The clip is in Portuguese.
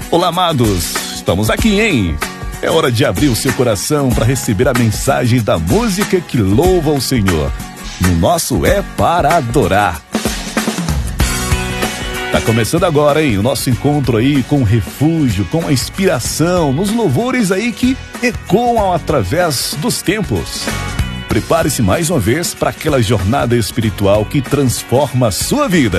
Olá, amados, estamos aqui, hein? É hora de abrir o seu coração para receber a mensagem da música que louva o Senhor. No nosso É Para Adorar. Tá começando agora, hein? O nosso encontro aí com o refúgio, com a inspiração, nos louvores aí que ecoam através dos tempos. Prepare-se mais uma vez para aquela jornada espiritual que transforma a sua vida.